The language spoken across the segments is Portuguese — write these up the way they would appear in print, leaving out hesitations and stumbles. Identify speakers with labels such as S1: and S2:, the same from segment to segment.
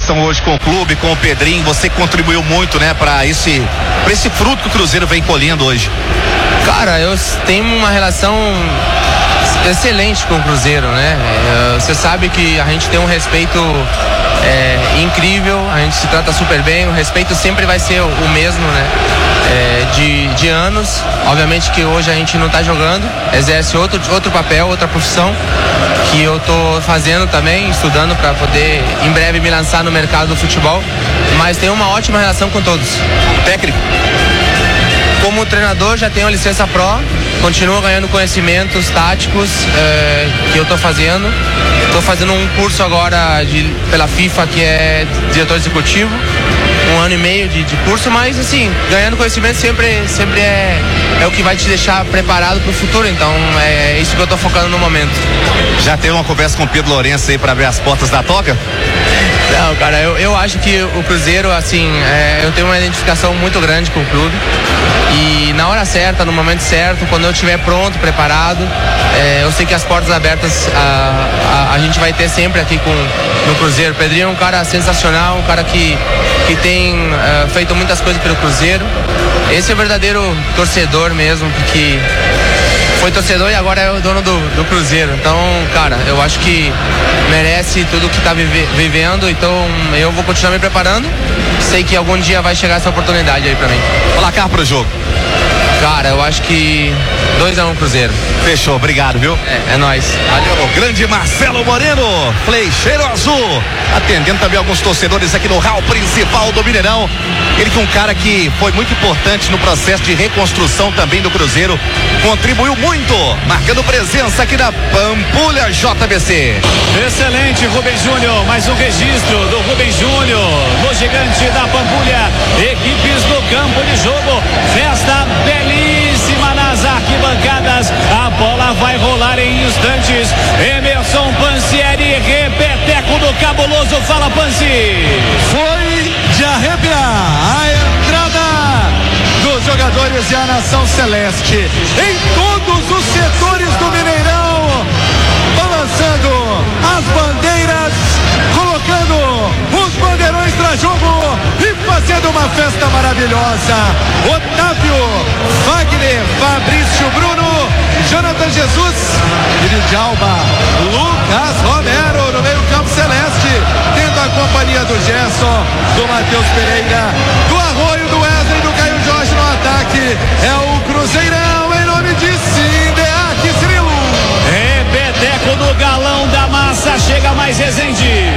S1: relação hoje com o clube, com o Pedrinho? Você contribuiu muito, né, para esse fruto que o Cruzeiro vem colhendo hoje.
S2: Cara, eu tenho uma relação excelente com o Cruzeiro, né? Você sabe que a gente tem um respeito incrível, a gente se trata super bem, o respeito sempre vai ser o mesmo, né? De anos. Obviamente que hoje a gente não está jogando, exerce outro papel, outra profissão que eu tô fazendo também, estudando para poder em breve me lançar no mercado do futebol, mas tenho uma ótima relação com todos.
S1: Técnico?
S2: Como treinador já tenho a licença Pro, continuo ganhando conhecimentos táticos que eu estou fazendo. Estou fazendo um curso agora pela FIFA, que é diretor executivo, 1 ano e meio de curso, mas assim, ganhando conhecimento sempre é o que vai te deixar preparado para o futuro, então é isso que eu estou focando no momento.
S1: Já teve uma conversa com o Pedro Lourenço aí para abrir as portas da Toca?
S2: Não, cara, eu acho que o Cruzeiro, assim, eu tenho uma identificação muito grande com o clube e na hora certa, no momento certo, quando eu estiver pronto, preparado, eu sei que as portas abertas a gente vai ter sempre aqui no Cruzeiro. O Pedrinho é um cara sensacional, um cara que tem feito muitas coisas pelo Cruzeiro. Esse é o verdadeiro torcedor mesmo, porque foi torcedor e agora é o dono do Cruzeiro. Então, cara, eu acho que merece tudo que tá vivendo, então eu vou continuar me preparando. Sei que algum dia vai chegar essa oportunidade aí pra mim.
S1: Placar pro jogo?
S2: Cara, eu acho que 2-1 Cruzeiro.
S1: Fechou, obrigado, viu?
S2: É nóis.
S1: Valeu, grande Marcelo Moreno, Flecheiro Azul, atendendo também alguns torcedores aqui no hall principal do Mineirão. Ele que é um cara que foi muito importante no processo de reconstrução também do Cruzeiro, contribuiu muito, marcando presença aqui na Pampulha JBC.
S3: Excelente, Rubens Júnior, mais um registro do Rubens Júnior no Gigante da Pampulha. Equipes do campo de jogo, festa belíssima nas arquibancadas, a bola vai rolar em instantes. Emerson Pansieri, repeteco do cabuloso, fala Pansi.
S4: Foi de arrepiar a entrada dos jogadores e a nação celeste em todos os setores do Mineirão, balançando as bandeiras, colocando os bandeirões para jogo e fazendo uma festa maravilhosa. Otávio, Wagner, Fabrício, Bruno, Jonathan Jesus, Iridialba, Lucas Romero no meio campo celeste, tendo a companhia do Gerson, do Matheus Pereira, do Arroio, do Wesley, do Caio Jorge no ataque. É o Cruzeirão em nome de Sindeac Cirilo.
S3: Repeteco do galão da massa, chega mais Rezende.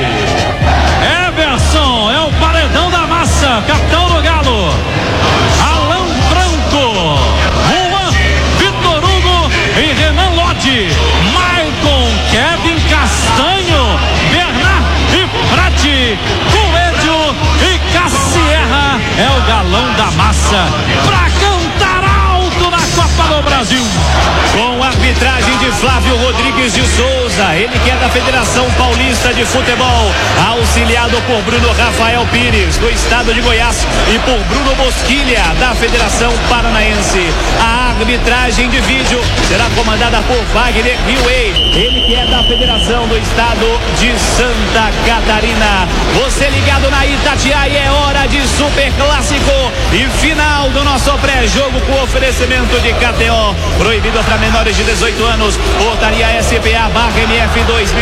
S3: Everson é o paredão da massa, capitão do Galo. Alan Franco, Juan, Vitor Hugo e Renan Lodi, Maicon, Kevin Castanho, Bernard e Prati, Coelho e Cassierra. É o galão da massa pra cantar alto na Copa do Brasil. Com arbitragem de Flávio Rodrigues de Souza, ele que é da Federação Paulista de Futebol, auxiliado por Bruno Rafael Pires, do estado de Goiás, e por Bruno Bosquilha, da Federação Paranaense. A arbitragem de vídeo será comandada por Wagner Riway, ele que é da Federação do estado de Santa Catarina. Você ligado na Itatiaia, é hora de Super Clássico e final do nosso pré-jogo com oferecimento de KTO. Proibido para menores de 18 anos. Portaria SPA/MF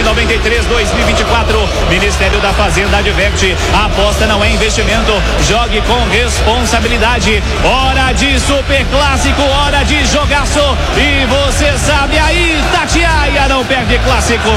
S3: 2093-2024. Ministério da Fazenda adverte: aposta não é investimento. Jogue com responsabilidade. Hora de Super Clássico, hora de jogaço. E você sabe, a Itatiaia não perde clássico.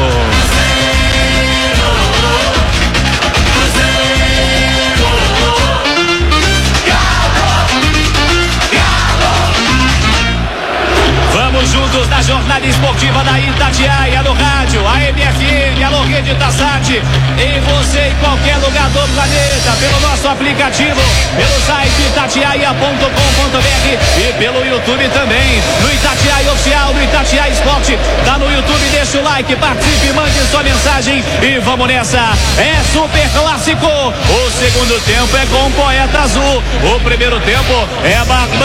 S3: Vamos juntos na jornada esportiva da Itatiaia, no rádio, a MFM, alô Rede Tassat, em você em qualquer lugar do planeta, pelo nosso aplicativo, pelo site itatiaia.com.br e pelo YouTube também, no Itatiaia Oficial, no Itatiaia Esporte, tá no YouTube, deixa o like, participe, mande sua mensagem e vamos nessa. É Super Clássico, o segundo tempo é com o Poeta Azul, o primeiro tempo é a